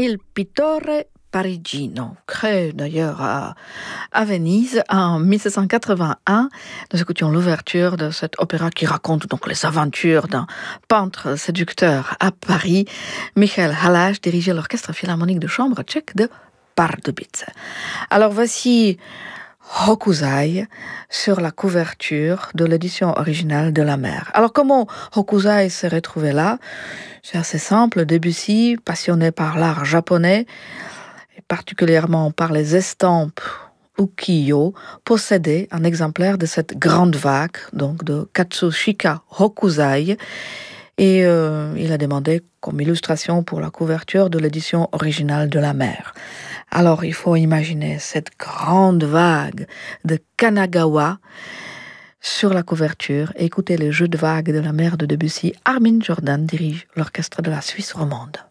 Il Pittore Parigino, créé d'ailleurs à Venise en 1781. Nous écoutions l'ouverture de cet opéra qui raconte donc les aventures d'un peintre séducteur à Paris. Michael Halász dirigeait l'orchestre philharmonique de chambre tchèque de Pardubice. Alors voici Hokusai sur la couverture de l'édition originale de La Mer. Alors comment Hokusai s'est retrouvé là? C'est assez simple. Debussy, passionné par l'art japonais, et particulièrement par les estampes ukiyo, possédait un exemplaire de cette grande vague, donc de Katsushika Hokusai, et il a demandé comme illustration pour la couverture de l'édition originale de La Mer. Alors il faut imaginer cette grande vague de Kanagawa sur la couverture. Écoutez le jeu de vagues de La Mer de Debussy. Armin Jordan dirige l'orchestre de la Suisse romande.